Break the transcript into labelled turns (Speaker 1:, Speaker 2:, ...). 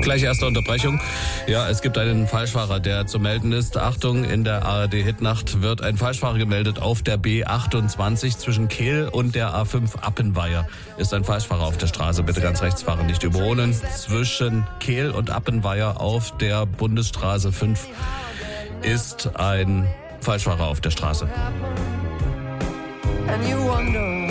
Speaker 1: Gleich erste Unterbrechung. Ja, es gibt einen Falschfahrer, der zu melden ist. Achtung, in der ARD-Hitnacht wird ein Falschfahrer gemeldet auf der B28 zwischen Kehl und der A5 Appenweier. Ist ein Falschfahrer auf der Straße. Bitte ganz rechts fahren, nicht überholen. Zwischen Kehl und Appenweier auf der Bundesstraße 5 ist ein Falschfahrer auf der Straße.